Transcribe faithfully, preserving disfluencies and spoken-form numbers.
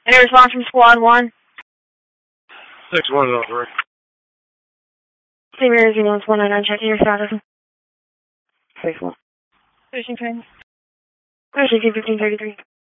Any response from Squad one? six one oh three. Same area as Units one nine nine, checking your status. Faithful. Station train. Station fifteen thirty-three.